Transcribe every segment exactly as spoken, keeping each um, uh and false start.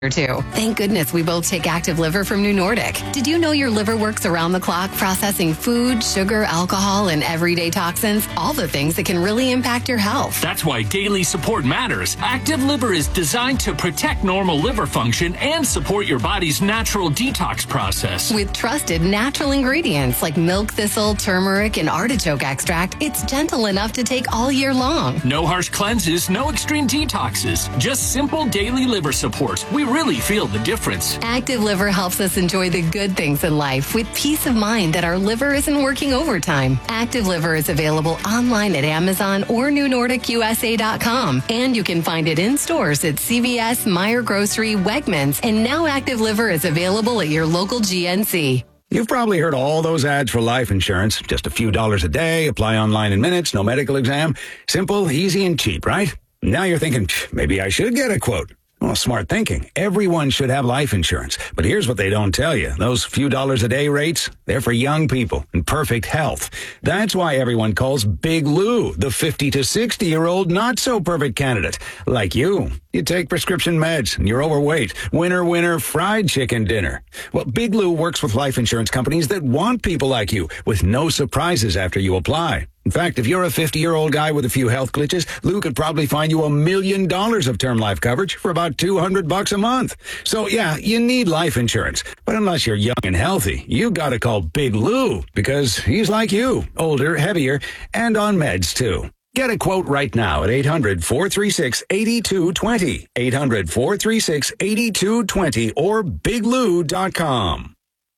too. Thank goodness we both take Active Liver from New Nordic. Did you know your liver works around the clock processing food, sugar, alcohol, and everyday toxins? All the things that can really impact your health. That's why daily support matters. Active Liver is designed to protect normal liver function and support your body's natural detox process. With trusted natural ingredients like milk thistle, turmeric, and artichoke extract, it's gentle enough to take all year long. No harsh cleanses, no extreme detoxes. Just simple daily liver support. We really feel the difference. Active Liver helps us enjoy the good things in life with peace of mind that our liver isn't working overtime. Active Liver is available online at Amazon or new nordic u s a dot com. And you can find it in stores at C V S, Meijer Grocery, Wegmans, and now Active Liver is available at your local G N C. You've probably heard all those ads for life insurance. Just a few dollars a day, apply online in minutes, no medical exam. Simple, easy, and cheap, right? Now you're thinking, maybe I should get a quote. Well, smart thinking. Everyone should have life insurance. But here's what they don't tell you. Those few dollars a day rates, they're for young people in perfect health. That's why everyone calls Big Lou the fifty to sixty-year-old not-so-perfect candidate. Like you. You take prescription meds and you're overweight. Winner, winner, fried chicken dinner. Well, Big Lou works with life insurance companies that want people like you with no surprises after you apply. In fact, if you're a fifty-year-old guy with a few health glitches, Lou could probably find you a million dollars of term life coverage for about two hundred bucks a month. So yeah, you need life insurance. But unless you're young and healthy, you gotta call Big Lou because he's like you, older, heavier, and on meds too. Get a quote right now at eight hundred, four three six, eight two two zero, eight hundred, four three six, eight two two zero, or big lou dot com.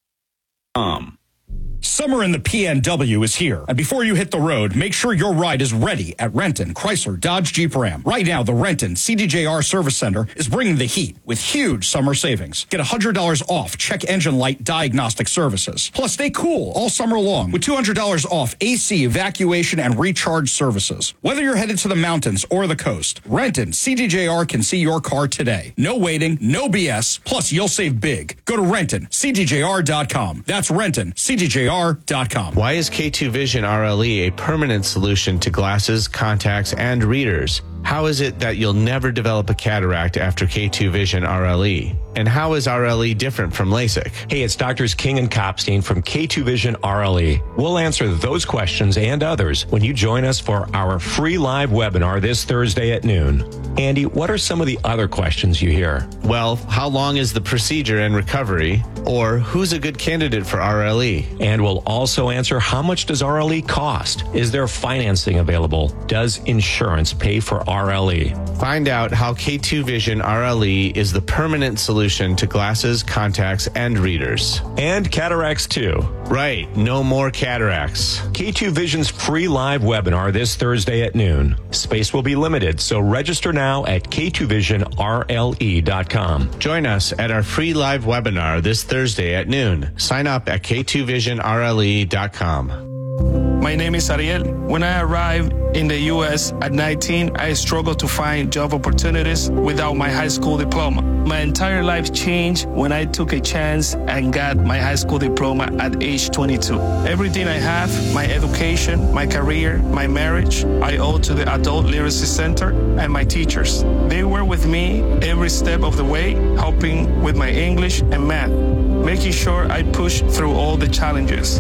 Um. Summer in the P N W is here. And before you hit the road, make sure your ride is ready at Renton, Chrysler, Dodge, Jeep, Ram. Right now, the Renton C D J R Service Center is bringing the heat with huge summer savings. Get one hundred dollars off check engine light diagnostic services. Plus, stay cool all summer long with two hundred dollars off A C evacuation and recharge services. Whether you're headed to the mountains or the coast, Renton C D J R can see your car today. No waiting, no B S. Plus, you'll save big. Go to Renton C D J R dot com. That's Renton C D J R dot com. Why is K two Vision R L E a permanent solution to glasses, contacts, and readers? How is it that you'll never develop a cataract after K two Vision R L E? And how is R L E different from LASIK? Hey, it's Doctors King and Kopstein from K two Vision R L E. We'll answer those questions and others when you join us for our free live webinar this Thursday at noon. Andy, what are some of the other questions you hear? Well, how long is the procedure and recovery? Or who's a good candidate for R L E? And we'll also answer how much does R L E cost? Is there financing available? Does insurance pay for R L E? Find out how K two Vision R L E is the permanent solution to glasses, contacts, and readers. And cataracts too. Right, no more cataracts. K two Vision's free live webinar this Thursday at noon. Space will be limited, so register now at K two vision R L E dot com. Join us at our free live webinar this Thursday at noon. Sign up at K two vision R L E dot com. My name is Ariel. When I arrived in the U S at nineteen, I struggled to find job opportunities without my high school diploma. My entire life changed when I took a chance and got my high school diploma at age twenty-two. Everything I have, my education, my career, my marriage, I owe to the Adult Literacy Center and my teachers. They were with me every step of the way, helping with my English and math, making sure I pushed through all the challenges.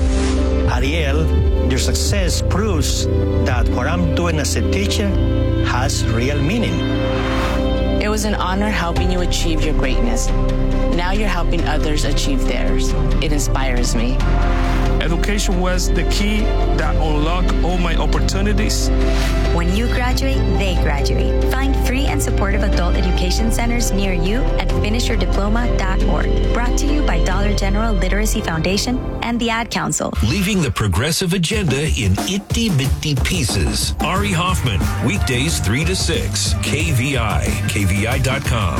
Ariel, your success proves that what I'm doing as a teacher has real meaning. It was an honor helping you achieve your greatness. Now you're helping others achieve theirs. It inspires me. Education was the key that unlocked all my opportunities. When you graduate, they graduate. Find free and supportive adult education centers near you at finish your diploma dot org. Brought to you by Dollar General Literacy Foundation and the Ad Council. Leaving the progressive agenda in itty-bitty pieces. Ari Hoffman, weekdays three to six, K V I, K V I dot com.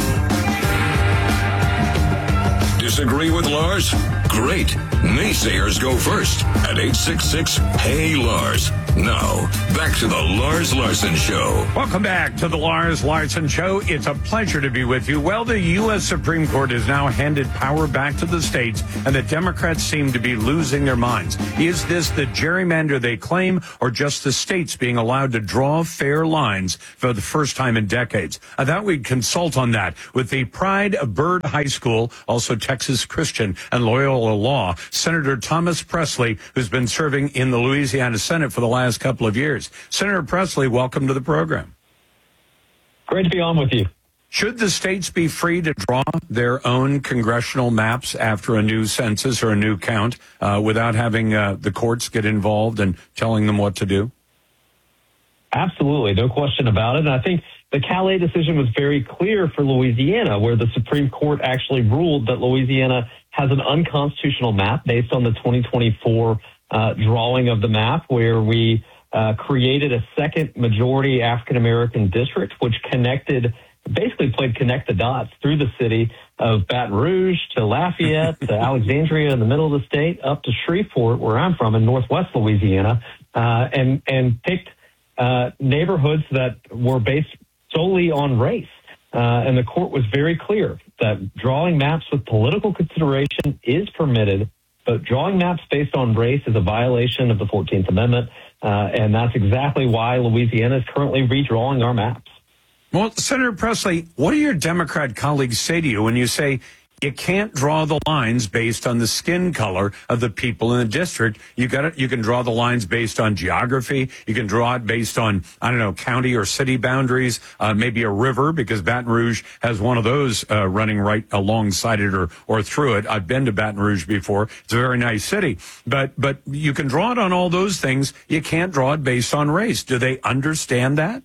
Disagree with Lars? Great. Naysayers go first at eight six six, Hey Lars. Now, back to the Lars Larson Show. Welcome back to the Lars Larson Show. It's a pleasure to be with you. Well, the U S Supreme Court has now handed power back to the states, and the Democrats seem to be losing their minds. Is this the gerrymander they claim, or just the states being allowed to draw fair lines for the first time in decades? I thought we'd consult on that with the pride of Byrd High School, also Texas Christian and Loyola Law, Senator Thomas Presley, who's been serving in the Louisiana Senate for the last couple of years. Senator Presley, welcome to the program. Great to be on with you. Should the states be free to draw their own congressional maps after a new census or a new count uh, without having uh, the courts get involved and telling them what to do? Absolutely, no question about it. And I think the Calais decision was very clear for Louisiana, where the Supreme Court actually ruled that Louisiana has an unconstitutional map based on the twenty twenty-four uh, drawing of the map, where we uh, created a second majority African-American district, which connected, basically played connect the dots through the city of Baton Rouge to Lafayette to Alexandria in the middle of the state, up to Shreveport, where I'm from, in northwest Louisiana, uh, and, and picked uh, neighborhoods that were based solely on race. Uh, and the court was very clear that drawing maps with political consideration is permitted, but drawing maps based on race is a violation of the fourteenth Amendment. Uh, and that's exactly why Louisiana is currently redrawing our maps. Well, Senator Presley, what do your Democrat colleagues say to you when you say you can't draw the lines based on the skin color of the people in the district? You got it. You can draw the lines based on geography. You can draw it based on, I don't know, county or city boundaries, uh, maybe a river, because Baton Rouge has one of those uh, running right alongside it or, or through it. I've been to Baton Rouge before. It's a very nice city. But, but you can draw it on all those things. You can't draw it based on race. Do they understand that?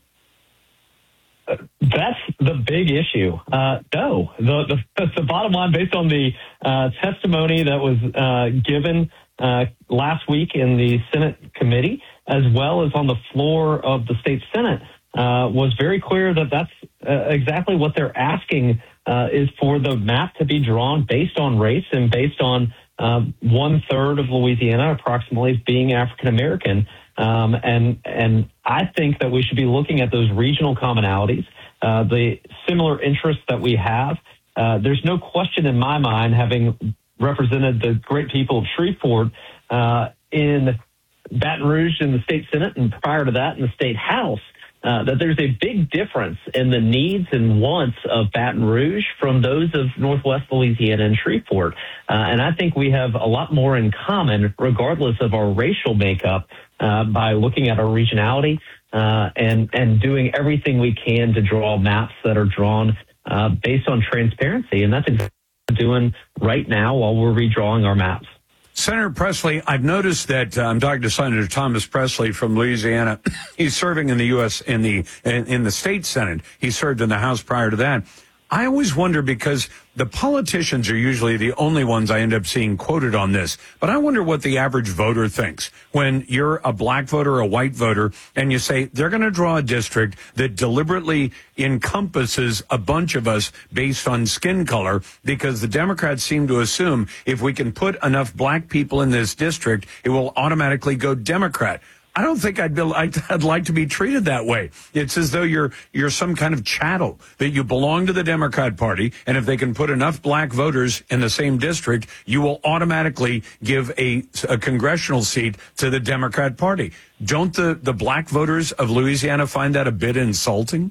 That's the big issue. Uh, no, the, the, the bottom line, based on the uh, testimony that was uh, given uh, last week in the Senate committee, as well as on the floor of the state Senate, uh, was very clear that that's uh, exactly what they're asking uh, is for the map to be drawn based on race and based on uh, one third of Louisiana approximately being African American. Um, and and I think that we should be looking at those regional commonalities, uh, the similar interests that we have. Uh, there's no question in my mind, having represented the great people of Shreveport uh, in Baton Rouge in the state Senate and prior to that in the state House, uh, that there's a big difference in the needs and wants of Baton Rouge from those of Northwest Louisiana and Shreveport. Uh, and I think we have a lot more in common, regardless of our racial makeup, Uh, by looking at our regionality uh, and and doing everything we can to draw maps that are drawn uh, based on transparency. And that's exactly what we're doing right now while we're redrawing our maps. Senator Presley, I've noticed that uh, I'm talking to Senator Thomas Presley from Louisiana. He's serving in the U S in the in, in the state Senate. He served in the House prior to that. I always wonder, because the politicians are usually the only ones I end up seeing quoted on this, but I wonder what the average voter thinks when you're a black voter or a white voter and you say they're going to draw a district that deliberately encompasses a bunch of us based on skin color, because the Democrats seem to assume if we can put enough black people in this district, it will automatically go Democrat. I don't think I'd, be, I'd, I'd like to be treated that way. It's as though you're you're some kind of chattel, that you belong to the Democrat Party, and if they can put enough black voters in the same district, you will automatically give a, a congressional seat to the Democrat Party. Don't the, the black voters of Louisiana find that a bit insulting?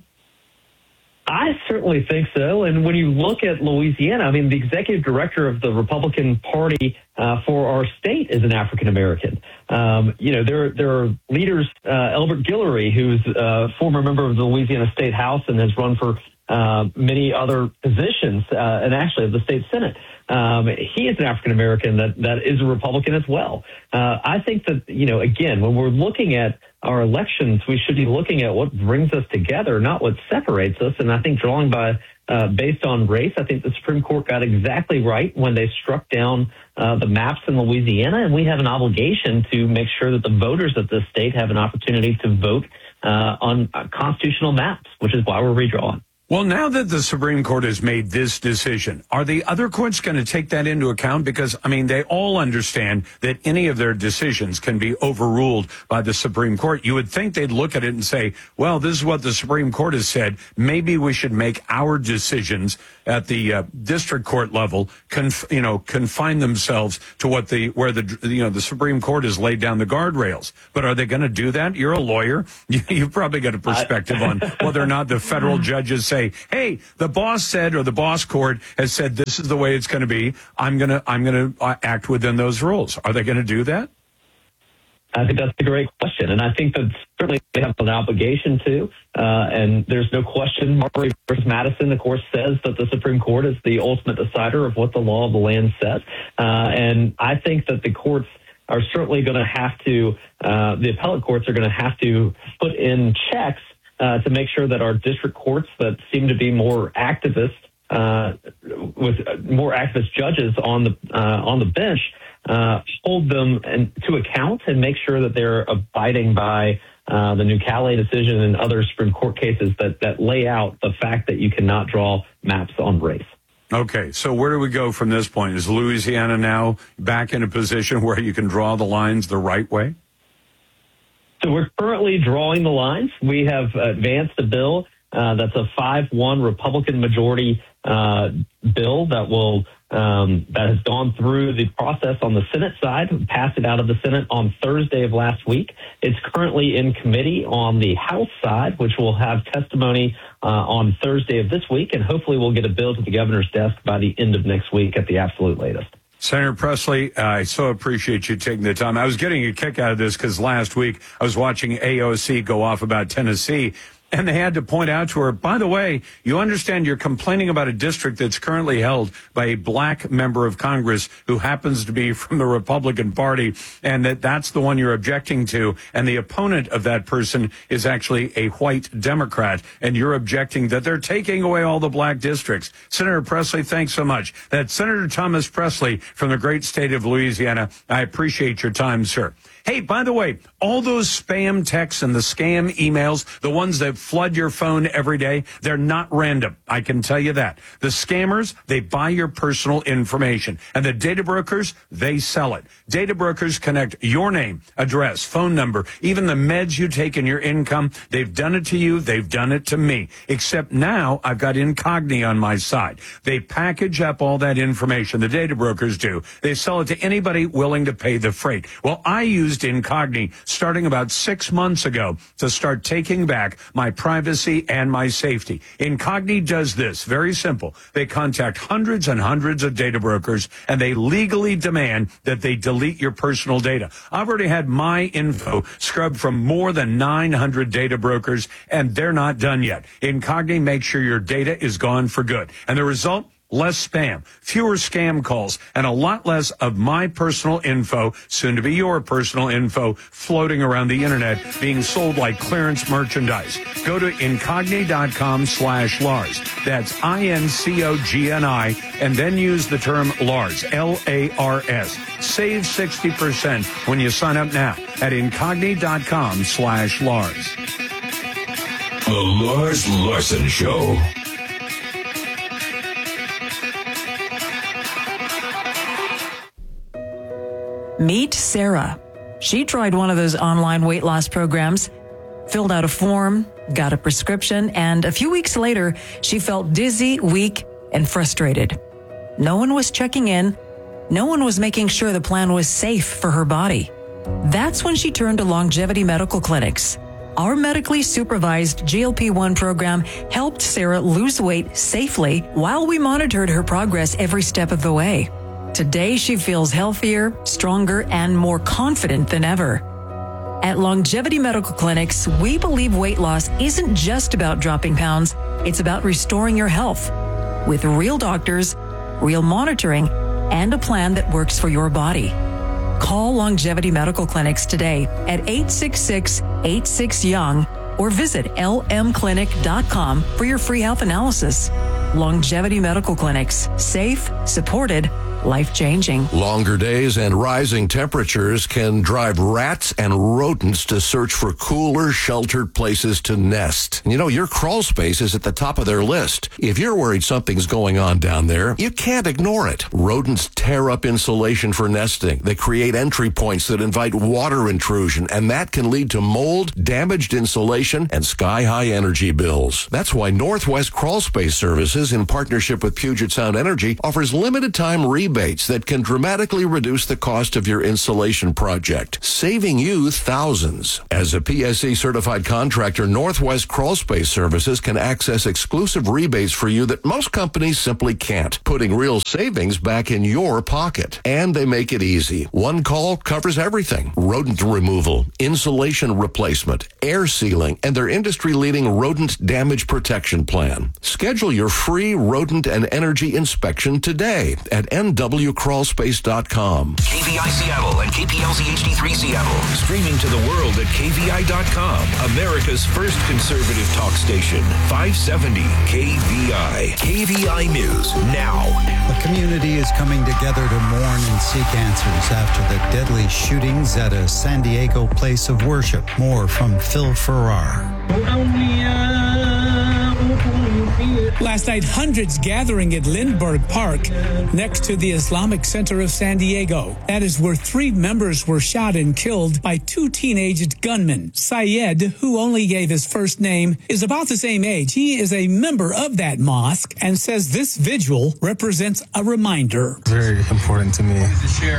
I certainly think so. And when you look at Louisiana, I mean, the executive director of the Republican Party uh, for our state is an African American. Um, you know, there there are leaders, uh, Elbert Guillory, who's a former member of the Louisiana State House and has run for uh, many other positions, uh, and actually of the state Senate. Um, he is an African American that that is a Republican as well. Uh, I think that, you know, again, when we're looking at our elections, we should be looking at what brings us together, not what separates us. And I think drawing by uh, based on race, I think the Supreme Court got exactly right when they struck down uh, the maps in Louisiana. And we have an obligation to make sure that the voters of this state have an opportunity to vote uh, on uh, constitutional maps, which is why we're redrawing. Well, now that the Supreme Court has made this decision, are the other courts going to take that into account? Because, I mean, they all understand that any of their decisions can be overruled by the Supreme Court. You would think they'd look at it and say, well, this is what the Supreme Court has said. Maybe we should make our decisions at the uh, district court level, conf- you know, confine themselves to what the, where the, you know, the Supreme Court has laid down the guardrails. But are they going to do that? You're a lawyer. You, you've probably got a perspective on whether or not the federal judges say, hey, the boss said, or the boss court has said, this is the way it's going to be. I'm going to, I'm going to act within those rules. Are they going to do that? I think that's a great question. And I think that certainly they have an obligation to. Uh, and there's no question, Marbury versus Madison, of course, says that the Supreme Court is the ultimate decider of what the law of the land says. Uh, and I think that the courts are certainly going to have to, uh, the appellate courts are going to have to put in checks Uh, to make sure that our district courts that seem to be more activist, uh, with more activist judges on the uh, on the bench, uh, hold them and, to account and make sure that they're abiding by uh, the New Calais decision and other Supreme Court cases that that lay out the fact that you cannot draw maps on race. Okay, so where do we go from this point? Is Louisiana now back in a position where you can draw the lines the right way? So we're currently drawing the lines. We have advanced a bill uh, that's a five one Republican majority uh, bill that will um, that has gone through the process on the Senate side, passed it out of the Senate on Thursday of last week. It's currently in committee on the House side, which will have testimony uh, on Thursday of this week, and hopefully we'll get a bill to the governor's desk by the end of next week at the absolute latest. Senator Presley, I so appreciate you taking the time. I was getting a kick out of this because last week I was watching A O C go off about Tennessee, and they had to point out to her, by the way, you understand you're complaining about a district that's currently held by a black member of Congress who happens to be from the Republican Party, and that that's the one you're objecting to, and the opponent of that person is actually a white Democrat, and you're objecting that they're taking away all the black districts. Senator Presley, thanks so much. That's Senator Thomas Presley from the great state of Louisiana. I appreciate your time, sir. Hey, by the way, all those spam texts and the scam emails, the ones that flood your phone every day, they're not random. I can tell you that. The scammers, they buy your personal information. And the data brokers, they sell it. Data brokers connect your name, address, phone number, even the meds you take in your income. They've done it to you. They've done it to me. Except now I've got Incogni on my side. They package up all that information. The data brokers do. They sell it to anybody willing to pay the freight. Well, I use Incogni starting about six months ago to start taking back my privacy and my safety. Incogni does this. Very simple. They contact hundreds and hundreds of data brokers, and they legally demand that they delete your personal data. I've already had my info scrubbed from more than nine hundred data brokers, and they're not done yet. Incogni makes sure your data is gone for good. And the result? Less spam, fewer scam calls, and a lot less of my personal info, soon to be your personal info, floating around the internet, being sold like clearance merchandise. Go to Incogni.com slash Lars. That's I N C O G N I, and then use the term Lars, L A R S. Save sixty percent when you sign up now at Incogni.com slash Lars. The Lars Larson Show. Meet Sarah. She tried one of those online weight loss programs, filled out a form, got a prescription, and a few weeks later, she felt dizzy, weak, and frustrated. No one was checking in. No one was making sure the plan was safe for her body. That's when she turned to Longevity Medical Clinics. Our medically supervised G L P one program helped Sarah lose weight safely while we monitored her progress every step of the way. Today, she feels healthier, stronger, and more confident than ever. At Longevity Medical Clinics, we believe weight loss isn't just about dropping pounds, it's about restoring your health. With real doctors, real monitoring, and a plan that works for your body. Call Longevity Medical Clinics today at eight six six, eight six, YOUNG or visit L M clinic dot com for your free health analysis. Longevity Medical Clinics. Safe, supported, life-changing. Longer days and rising temperatures can drive rats and rodents to search for cooler, sheltered places to nest. And you know, your crawl space is at the top of their list. If you're worried something's going on down there, you can't ignore it. Rodents tear up insulation for nesting. They create entry points that invite water intrusion, and that can lead to mold, damaged insulation, and sky-high energy bills. That's why Northwest Crawl Space Services, in partnership with Puget Sound Energy, offers limited-time rebates that can dramatically reduce the cost of your insulation project, saving you thousands. As a P S C certified contractor, Northwest Crawl Space Services can access exclusive rebates for you that most companies simply can't, putting real savings back in your pocket. And they make it easy. One call covers everything: rodent removal, insulation replacement, air sealing, and their industry-leading rodent damage protection plan. Schedule your free rodent and energy inspection today at N W crawl space dot com. K V I Seattle and K P L Z H D three Seattle. Streaming to the world at K V I dot com. America's first conservative talk station. five seventy K V I. K V I News now. A community is coming together to mourn and seek answers after the deadly shootings at a San Diego place of worship. More from Phil Farrar. Last night, hundreds gathering at Lindbergh Park next to the Islamic Center of San Diego. That is where three members were shot and killed by two teenage gunmen. Syed, who only gave his first name, is about the same age. He is a member of that mosque and says this vigil represents a reminder. Very important to me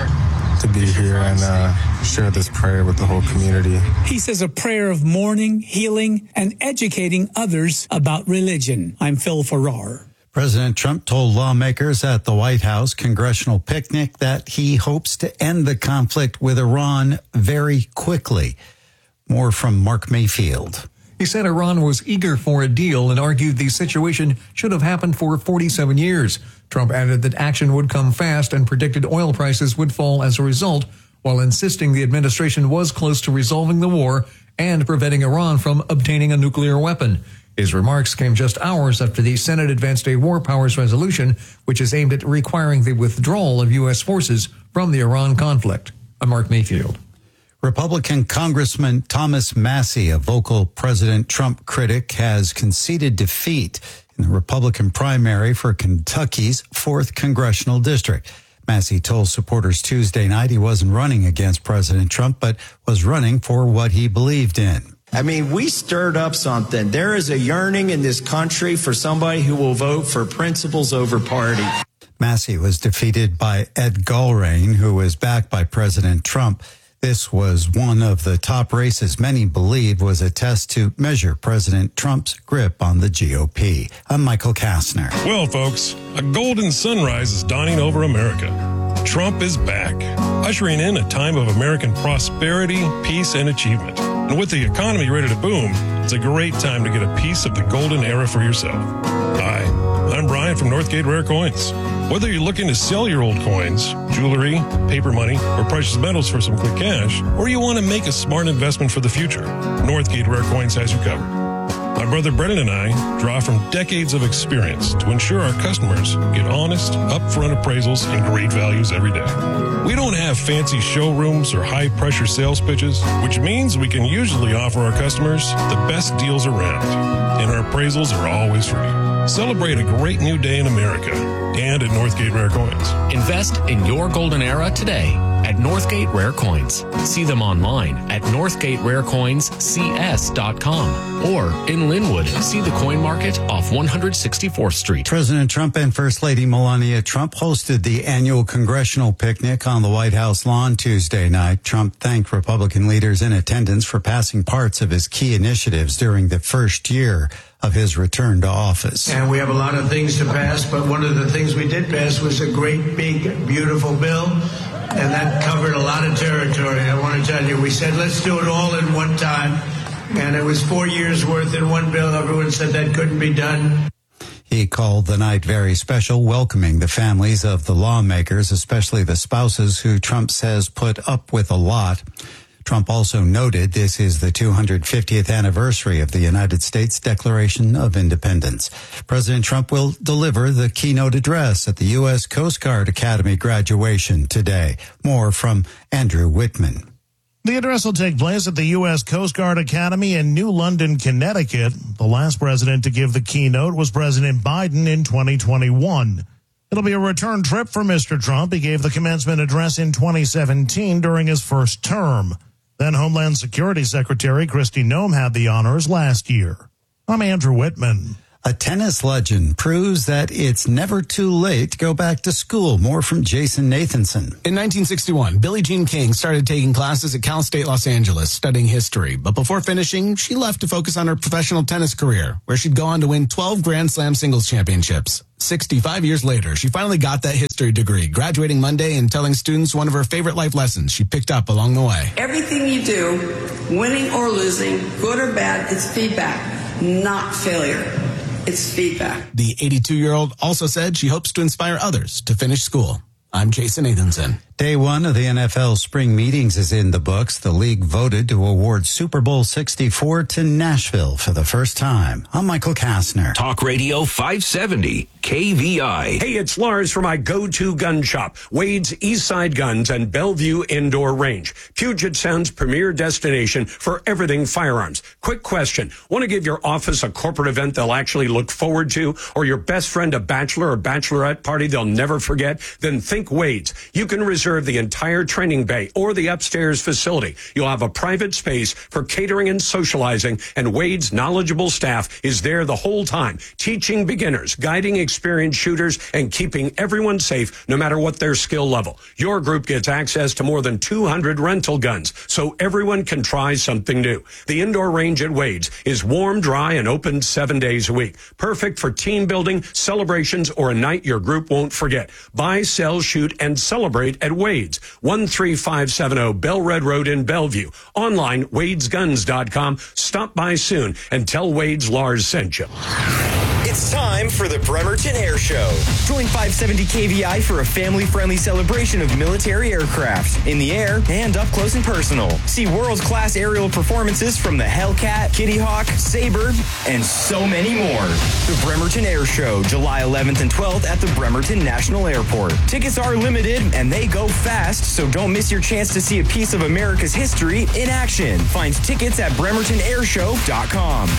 to be here and uh, share this prayer with the whole community. He says a prayer of mourning, healing, and educating others about religion. I'm Phil Farrar. President Trump told lawmakers at the White House congressional picnic that he hopes to end the conflict with Iran very quickly. More from Mark Mayfield. He said Iran was eager for a deal and argued the situation should have happened for forty-seven years. Trump added that action would come fast and predicted oil prices would fall as a result, while insisting the administration was close to resolving the war and preventing Iran from obtaining a nuclear weapon. His remarks came just hours after the Senate advanced a war powers resolution, which is aimed at requiring the withdrawal of U S forces from the Iran conflict. I'm Mark Mayfield. Republican Congressman Thomas Massie, a vocal President Trump critic, has conceded defeat in the Republican primary for Kentucky's fourth congressional district. Massie told supporters Tuesday night he wasn't running against President Trump, but was running for what he believed in. I mean, we stirred up something. There is a yearning in this country for somebody who will vote for principles over party. Massie was defeated by Ed Gulrain, who was backed by President Trump. This was one of the top races many believed was a test to measure President Trump's grip on the G O P. I'm Michael Kastner. Well, folks, a golden sunrise is dawning over America. Trump is back, ushering in a time of American prosperity, peace, and achievement. And with the economy ready to boom, it's a great time to get a piece of the golden era for yourself. Hi, I'm Brian from Northgate Rare Coins. Whether you're looking to sell your old coins, jewelry, paper money, or precious metals for some quick cash, or you want to make a smart investment for the future, Northgate Rare Coins has you covered. My brother Brennan and I draw from decades of experience to ensure our customers get honest, upfront appraisals and great values every day. We don't have fancy showrooms or high-pressure sales pitches, which means we can usually offer our customers the best deals around, and our appraisals are always free. Celebrate a great new day in America and at Northgate Rare Coins. Invest in your golden era today at Northgate Rare Coins. See them online at northgate rare coins c s dot com or in Linwood, see the coin market off one hundred sixty-fourth Street. President Trump and First Lady Melania Trump hosted the annual congressional picnic on the White House lawn Tuesday night. Trump thanked Republican leaders in attendance for passing parts of his key initiatives during the first year of his return to office. And we have a lot of things to pass, but one of the things we did pass was a great, big, beautiful bill, and that covered a lot of territory. I want to tell you, we said, let's do it all in one time, and it was four years worth in one bill. Everyone said that couldn't be done. He called the night very special, welcoming the families of the lawmakers, especially the spouses who Trump says put up with a lot. Trump also noted this is the two hundred fiftieth anniversary of the United States Declaration of Independence. President Trump will deliver the keynote address at the U S Coast Guard Academy graduation today. More from Andrew Whitman. The address will take place at the U S Coast Guard Academy in New London, Connecticut. The last president to give the keynote was President Biden in twenty twenty-one. It'll be a return trip for Mister Trump. He gave the commencement address in twenty seventeen during his first term. Then Homeland Security Secretary Kristi Noem had the honors last year. I'm Andrew Whitman. A tennis legend proves that it's never too late to go back to school. More from Jason Nathanson. In nineteen sixty-one, Billie Jean King started taking classes at Cal State Los Angeles, studying history. But before finishing, she left to focus on her professional tennis career, where she'd go on to win twelve Grand Slam singles championships. sixty-five years later, she finally got that history degree, graduating Monday and telling students one of her favorite life lessons she picked up along the way. Everything you do, winning or losing, good or bad, it's feedback, not failure. It's feedback. The eighty-two-year-old also said she hopes to inspire others to finish school. I'm Jason Nathanson. Day one of the N F L spring meetings is in the books. The league voted to award Super Bowl sixty-four to Nashville for the first time. I'm Michael Kastner. Talk Radio five seventy, K V I. Hey, it's Lars from my go-to gun shop, Wade's Eastside Guns and Bellevue Indoor Range, Puget Sound's premier destination for everything firearms. Quick question. Want to give your office a corporate event they'll actually look forward to, or your best friend a bachelor or bachelorette party they'll never forget? Then think Wade's. You can reserve the entire training bay or the upstairs facility. You'll have a private space for catering and socializing, and Wade's knowledgeable staff is there the whole time, teaching beginners, guiding experienced shooters, and keeping everyone safe no matter what their skill level. Your group gets access to more than two hundred rental guns, so everyone can try something new. The indoor range at Wade's is warm, dry, and open seven days a week. Perfect for team building, celebrations, or a night your group won't forget. Buy, sell, shoot, and celebrate at Wade's, one three five seven zero Bell Red Road in Bellevue. Online, wades guns dot com. Stop by soon and tell Wade's Lars sent you. It's time for the Bremerton Air Show. Join five seventy K V I for a family-friendly celebration of military aircraft in the air and up close and personal. See world-class aerial performances from the Hellcat, Kitty Hawk, Sabre, and so many more. The Bremerton Air Show, July eleventh and twelfth at the Bremerton National Airport. Tickets are limited and they go fast, so don't miss your chance to see a piece of America's history in action. Find tickets at bremerton air show dot com.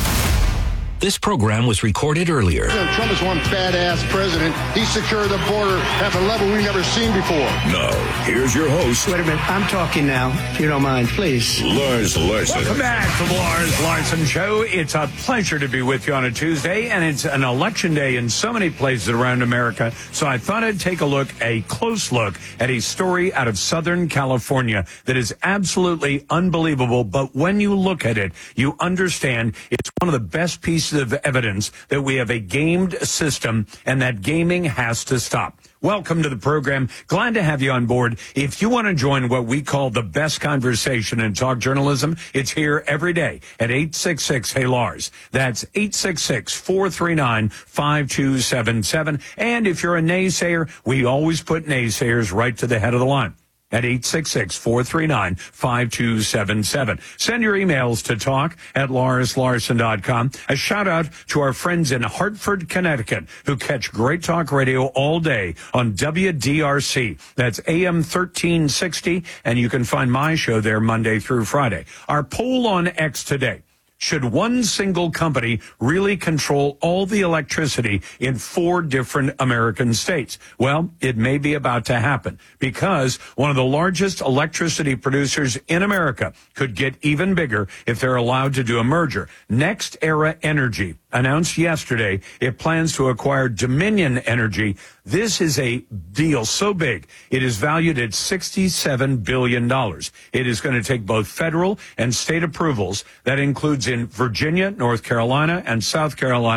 This program was recorded earlier. President Trump is one badass president. He secured the border at a level we've never seen before. Now, here's your host. Wait a minute. I'm talking now, if you don't mind, please. Lars Larson. Welcome back to the Lars Larson Show. It's a pleasure to be with you on a Tuesday, and it's an election day in so many places around America. So I thought I'd take a look, a close look, at a story out of Southern California that is absolutely unbelievable. But when you look at it, you understand it's one of the best pieces of evidence that we have a gamed system and that gaming has to stop. Welcome to the program. Glad to have you on board. If you want to join what we call the best conversation in talk journalism, it's here every day at eight six six, hey Lars. That's eight six six, four three nine, five two seven seven. And if you're a naysayer, we always put naysayers right to the head of the line at eight six six, four three nine, five two seven seven. Send your emails to talk at lars larson dot com. A shout out to our friends in Hartford, Connecticut, who catch Great Talk Radio all day on W D R C. That's A M thirteen sixty, and you can find my show there Monday through Friday. Our poll on X today. Should one single company really control all the electricity in four different American states? Well, it may be about to happen because one of the largest electricity producers in America could get even bigger if they're allowed to do a merger. Next Era Energy announced yesterday it plans to acquire Dominion Energy. This is a deal so big, it is valued at sixty-seven billion dollars. It is going to take both federal and state approvals. That includes in Virginia, North Carolina, and South Carolina.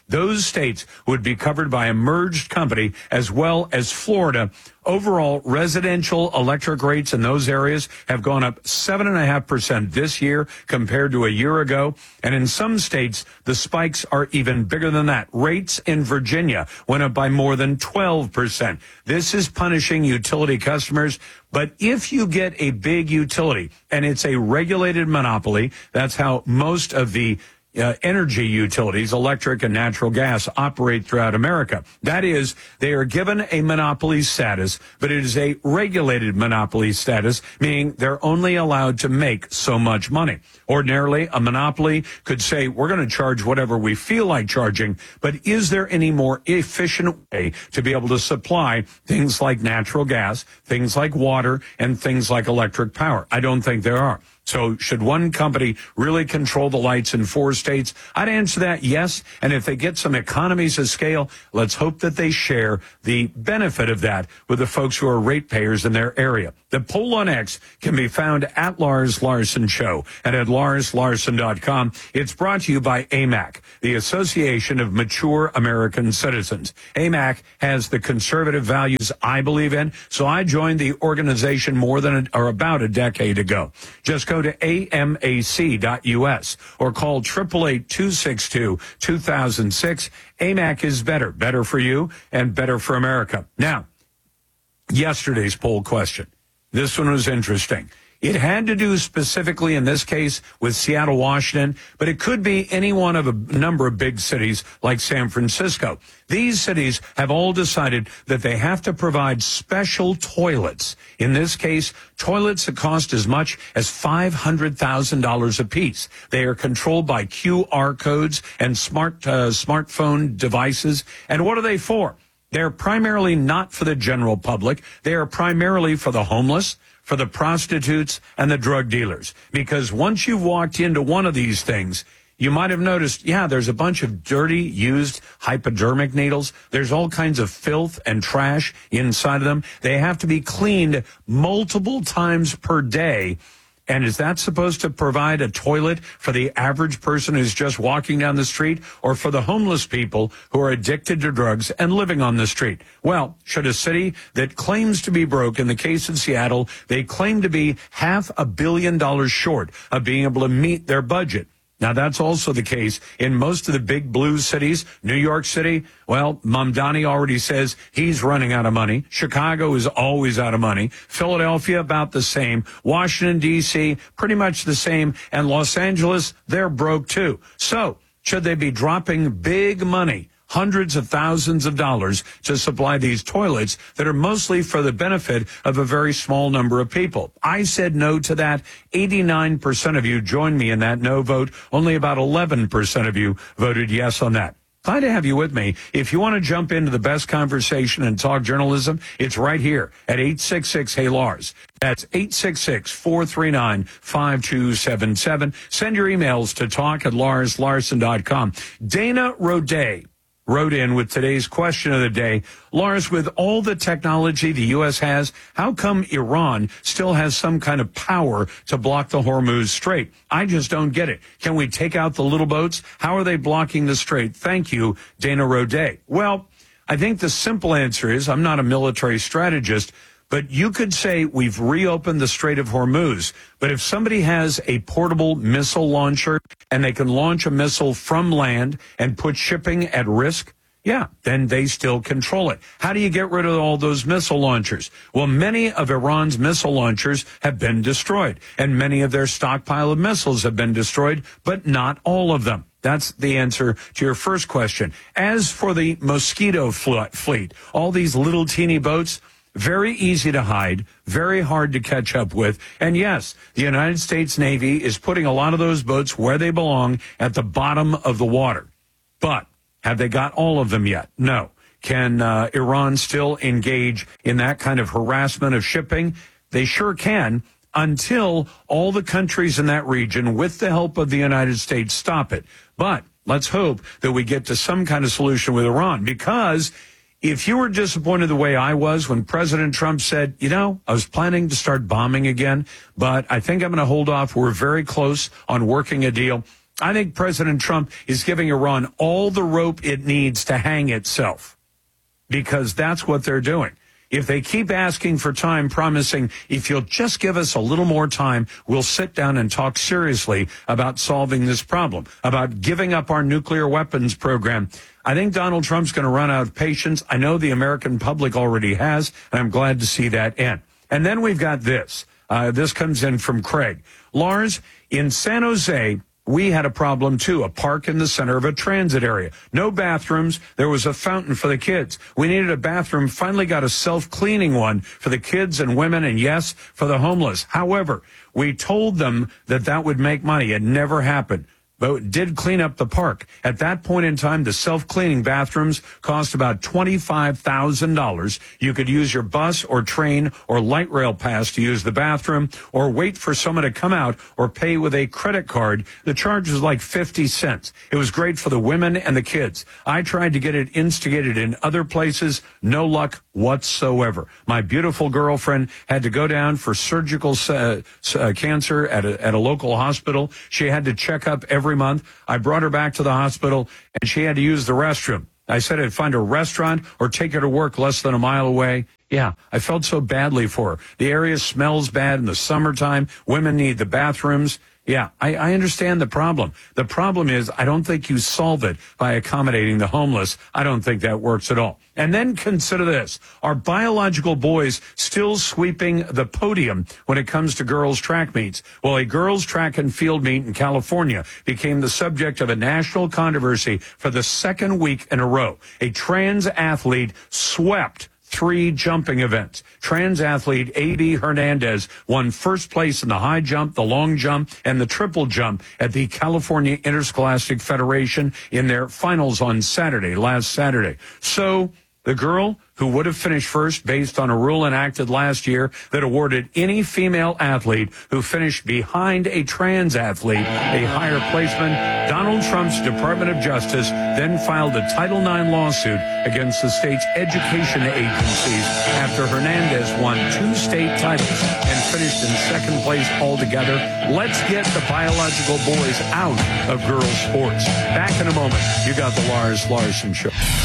Those states would be covered by a merged company, as well as Florida. Overall, residential electric rates in those areas have gone up seven point five percent this year compared to a year ago. And in some states, the spikes are even bigger than that. Rates in Virginia went up by more than twelve percent. This is punishing utility customers. But if you get a big utility, and it's a regulated monopoly, that's how most of the Uh, energy utilities, electric and natural gas, operate throughout America. That is, they are given a monopoly status, but it is a regulated monopoly status, meaning they're only allowed to make so much money. Ordinarily, a monopoly could say, we're going to charge whatever we feel like charging, but is there any more efficient way to be able to supply things like natural gas, things like water, and things like electric power? I don't think there are. So should one company really control the lights in four states? I'd answer that yes. And if they get some economies of scale, let's hope that they share the benefit of that with the folks who are ratepayers in their area. The poll on X can be found at Lars Larson Show and at lars larson dot com. It's brought to you by A M A C, the Association of Mature American Citizens. A M A C has the conservative values I believe in, so I joined the organization more than a, or about a decade ago. Just go to A M A C dot U S or call eight eight eight, two six two, two thousand six. A M A C is better, better for you and better for America. Now, yesterday's poll question. This one was interesting. It had to do specifically in this case with Seattle, Washington, but it could be any one of a number of big cities like San Francisco. These cities have all decided that they have to provide special toilets. In this case, toilets that cost as much as five hundred thousand dollars apiece. They are controlled by Q R codes and smart uh, smartphone devices. And what are they for? They're primarily not for the general public. They are primarily for the homeless, for the prostitutes, and the drug dealers. Because once you've walked into one of these things, you might have noticed, yeah, there's a bunch of dirty, used hypodermic needles. There's all kinds of filth and trash inside of them. They have to be cleaned multiple times per day. And is that supposed to provide a toilet for the average person who's just walking down the street, or for the homeless people who are addicted to drugs and living on the street? Well, should a city that claims to be broke, in the case of Seattle, they claim to be half a billion dollars short of being able to meet their budget. Now, that's also the case in most of the big blue cities. New York City, well, Mamdani already says he's running out of money. Chicago is always out of money. Philadelphia, about the same. Washington, D C, pretty much the same. And Los Angeles, they're broke too. So, should they be dropping big money, hundreds of thousands of dollars, to supply these toilets that are mostly for the benefit of a very small number of people? I said no to that. eighty-nine percent of you joined me in that no vote. Only about eleven percent of you voted yes on that. Glad to have you with me. If you want to jump into the best conversation and talk journalism, it's right here at eight six six, hey Lars. That's eight six six, four three nine, five two seven seven. Send your emails to talk at lars larson dot com. Dana Roday wrote in with today's question of the day. Lars, with all the technology the U S has, how come Iran still has some kind of power to block the Hormuz Strait? I just don't get it. Can we take out the little boats? How are they blocking the strait? Thank you, Dana Roday. Well, I think the simple answer is, I'm not a military strategist, but you could say we've reopened the Strait of Hormuz. But if somebody has a portable missile launcher and they can launch a missile from land and put shipping at risk, yeah, then they still control it. How do you get rid of all those missile launchers? Well, many of Iran's missile launchers have been destroyed, and many of their stockpile of missiles have been destroyed, but not all of them. That's the answer to your first question. As for the Mosquito fleet, all these little teeny boats, very easy to hide, very hard to catch up with. And yes, the United States Navy is putting a lot of those boats where they belong, at the bottom of the water. But have they got all of them yet? No. Can uh, Iran still engage in that kind of harassment of shipping? They sure can, until all the countries in that region, with the help of the United States, stop it. But let's hope that we get to some kind of solution with Iran, because if you were disappointed the way I was when President Trump said, you know, I was planning to start bombing again, but I think I'm going to hold off. We're very close on working a deal. I think President Trump is giving Iran all the rope it needs to hang itself, because that's what they're doing. If they keep asking for time, promising, if you'll just give us a little more time, we'll sit down and talk seriously about solving this problem, about giving up our nuclear weapons program, I think Donald Trump's going to run out of patience. I know the American public already has, and I'm glad to see that end. And then we've got this. Uh, this comes in from Craig. Lars, in San Jose, we had a problem, too, a park in the center of a transit area. No bathrooms. There was a fountain for the kids. We needed a bathroom, finally got a self-cleaning one for the kids and women, and, yes, for the homeless. However, we told them that that would make money. It never happened. But it did clean up the park. At that point in time, the self-cleaning bathrooms cost about twenty-five thousand dollars. You could use your bus or train or light rail pass to use the bathroom, or wait for someone to come out, or pay with a credit card. The charge was like fifty cents. It was great for the women and the kids. I tried to get it instigated in other places. No luck whatsoever. My beautiful girlfriend had to go down for surgical uh, uh, cancer at a, at a local hospital. She had to check up every month. I brought her back to the hospital, and she had to use the restroom. I said I'd find a restaurant or take her to work less than a mile away. Yeah, I felt so badly for her. The area smells bad in the summertime. Women need the bathrooms. Yeah, I, I understand the problem. The problem is I don't think you solve it by accommodating the homeless. I don't think that works at all. And then consider this. Are biological boys still sweeping the podium when it comes to girls' track meets? Well, a girls' track and field meet in California became the subject of a national controversy for the second week in a row. A trans athlete swept three jumping events. Trans athlete A B Hernandez won first place in the high jump, the long jump, and the triple jump at the California Interscholastic Federation in their finals on Saturday, last Saturday. So the girl who would have finished first based on a rule enacted last year that awarded any female athlete who finished behind a trans athlete a higher placement, Donald Trump's Department of Justice then filed a Title nine lawsuit against the state's education agencies after Hernandez won two state titles and finished in second place altogether. Let's get the biological boys out of girls' sports. Back in a moment. You got the Lars Larson Show.